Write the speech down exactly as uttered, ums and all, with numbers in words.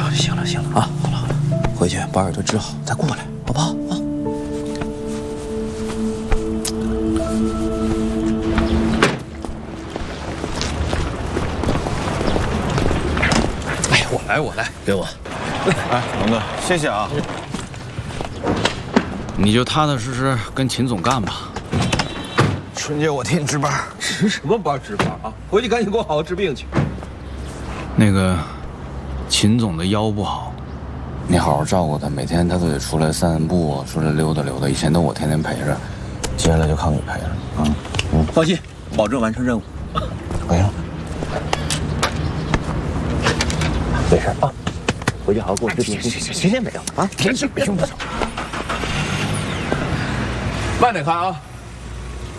行了行了啊，好了好了，回去把耳朵治好，再过来，好不好啊？哎，我来我来，给我。 哎，龙哥，谢谢啊。 你就踏踏实实跟秦总干吧。 春节我替你值班。 值什么班？值班啊！回去赶紧给我好好治病去。 那个，秦总的腰不好， 你好好照顾他，每天他都得出来散散步，出来溜达溜达。以前都我天天陪着，接下来就靠你陪了啊。 嗯，放心，保证完成任务。 回去了。 没事啊，回去好好给我治病。今天没有啊，没事，别用不着。慢点看啊。